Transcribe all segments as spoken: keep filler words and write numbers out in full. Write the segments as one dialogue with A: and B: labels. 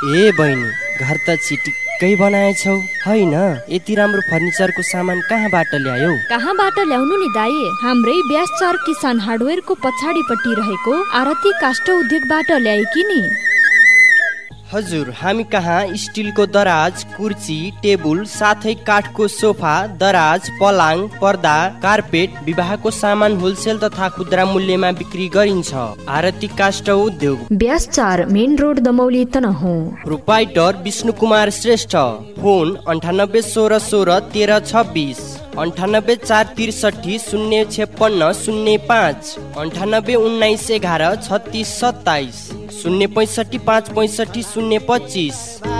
A: ए बहिनी, घर त चिटिक्कै बनाएछौ हैन? यति राम्रो फर्निचरको सामान कहाँबाट ल्यायौ?
B: कहाँबाट ल्याउनु नि दाइ, हाम्रै ब्यास चार किसान हार्डवेयरको पछाडिपट्टि रहेको आरती काष्ठ उद्योगबाट ल्याएकी नि।
A: हजुर, हामी कहाँ स्टिलको दराज, कुर्सी, टेबुल साथै काठको सोफा, दराज, पलाङ, पर्दा, कार्पेट, विवाहको सामान होलसेल तथा खुद्रा मूल्यमा बिक्री गरिन्छ। आरती काष्ठ उद्योग,
B: ब्यास चार, main road, Damauli, Tanahun.
A: Proprietor Vishnu Kumar Shrestha. Phone अन्ठानब्बे सोह्र सोह्र तेह्र छब्बिस, अन्ठानब्बे चार त्रिसठी शून्य छप्पन्न शून्य पाँच, अन्ठानब्बे उन्नाइस एघार छत्तिस सत्ताइस, शून्य पैँसठी पाँच पैँसठी शून्य पच्चिस।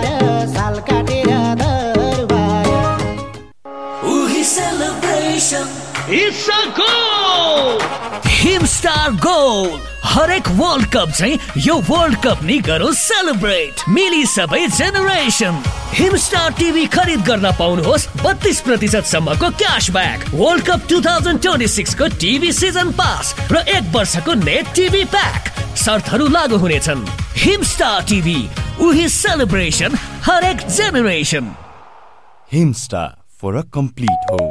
C: हिमस्टार गोल, हरेक वर्ल्ड कप चाहिँ यो वर्ल्ड कप नि गरौँ सेलिब्रेट। मिली सबै जेनेरेसन। हिमस्टार टिभी खरिद गर्न पाउनुहोस् बत्तीस प्रतिशत सम्मको cashback, world cup two thousand twenty six को टिभी सिजन पास र एक वर्षको नेट टिभी प्याक। शर्तहरू लागू हुनेछन्। हिमस्टार टिभी, उही सेलिब्रेसन, हरेक generation.
D: Himstar for a complete home.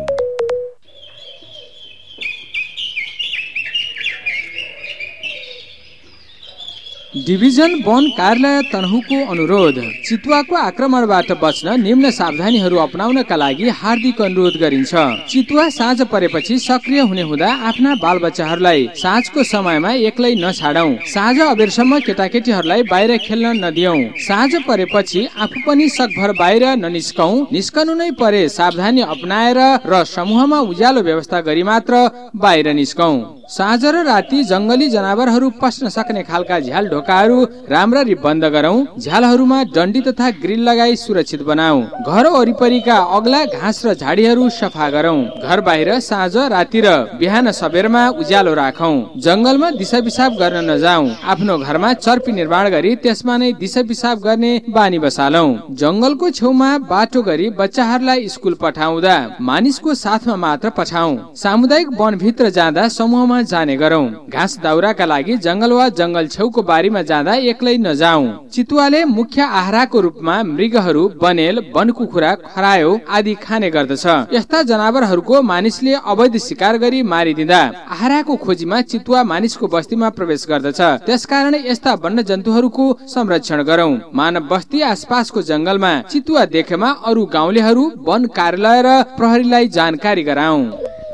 E: Division वन कार्यालय तनहुँको अनुरोध, चितुवाको आक्रमणबाट बच्न निम्न सावधानीहरू अपनाउनका लागि हार्दिक अनुरोध गरिन्छ। चितुवा साँझ परेपछि सक्रिय हुने हुँदा आफ्ना बालबच्चाहरूलाई साँझको समयमा एक्लै नछाडौं। साँझ अबेरसम्म केटाकेटीहरूलाई बाहिर खेल्न नदियौं। साँझ परेपछि आफू पनि सकभर बाहिर ननिस्कौं। निस्कनु नै परे सावधानी अपनाएर र समूहमा उज्यालो व्यवस्था गरी मात्र बाहिर निस्कौं। साँझ र राति जंगली जनावरहरू पस्न सक्ने खालका झ्याल ढोकाहरू राम्ररी बन्द गरौं। झ्यालहरूमा डन्डी तथा ग्रिल लगाई सुरक्षित बनाऊ। घर वरिपरिका अग्ला घाँस र झाडीहरू सफा गरौं। घर बाहिर साँझ राति र बिहान सबेरमा उज्यालो राखौं। जंगलमा दिशा पिसाब गर्न नजाऊ। आफ्नो घरमा चर्पी निर्माण गरी त्यसमा नै दिशा पिसाब गर्ने बानी बसालौं। जंगलको छेउमा बाटो गरी बच्चाहरूलाई स्कुल पठाउँदा मानिसको साथमा मात्र पठाऊ। सामुदायिक वनभित्र जाँदा समूहमा जाने गरौं। घाँस दाउराका लागि जंगल वा जंगल छेउको बारीमा जाँदा एक्लै नजाऊ। चितुवाले मुख्य आहारको रूपमा मृगहरू, बनेल, वनकुखुरा, खरायो आदि खाने गर्दछ। यस्ता जनावरहरूको मानिसले अवैध शिकार गरी मारिदिँदा आहारको खोजीमा चितुवा मानिसको बस्तीमा प्रवेश गर्दछ। त्यसकारण यस्ता वन्य जन्तुहरूको संरक्षण गरौं। मानव बस्ती आसपासको जंगलमा चितुवा देखेमा अरू गाउँलेहरू, वन कार्यालय र प्रहरीलाई जानकारी गराऊ।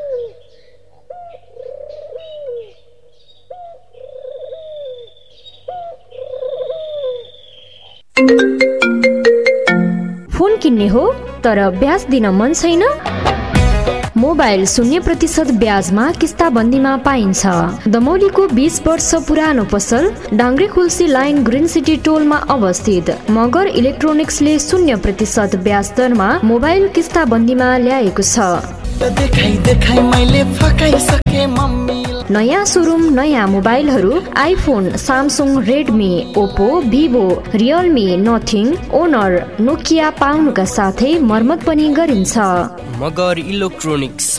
B: फोन किन्ने हो तर ब्याज दिन मन छैन? मोबाइल शून्य प्रतिशत ब्याजमा किस्ताबन्दीमा पाइन्छ। दमौलीको बीस वर्ष पुरानो पसल डाङ्ग्रे खुल्सी लाइन ग्रिन सिटी टोलमा अवस्थित मगर इलेक्ट्रोनिक्सले शून्य प्रतिशत ब्याज दरमा मोबाइल किस्ताबन्दीमा ल्याएको छ।
F: देखाई देखाई मैले फकाइसके मम्मी।
B: नयाँ सोरुम, नयाँ मोबाइलहरू iPhone, Samsung, Redmi, Oppo, Vivo, Realme, nothing, owner, Nokia पाउनुका साथै मर्मत पनि गरिन्छ।
A: मगर इलेक्ट्रोनिक्स